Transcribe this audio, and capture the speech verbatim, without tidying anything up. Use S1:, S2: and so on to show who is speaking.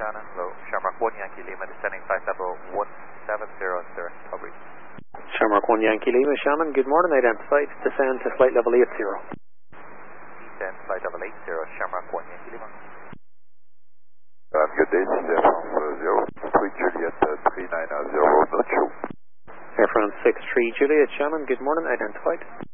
S1: Shannon, low, Shamrock one Yankee Lima, descending flight level one seven zero, sir, coverage.
S2: Shamrock one Yankee Lima, Shannon, good morning, identified, descend to flight level eight zero.
S1: Descend flight level eight zero, Shamrock one Yankee Lima.
S3: Uh, good day, this is Air France uh, zero three Juliet uh, three nine zero, not show.
S2: Air France six three Juliet, Shannon, good morning, identified.